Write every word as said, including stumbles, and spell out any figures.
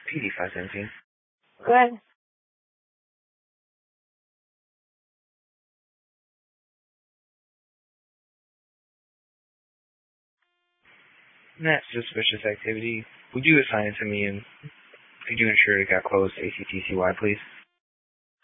P D five seventeen. Go ahead. That's suspicious activity. Would you assign it to me, and could you ensure it got closed A C T C Y, please?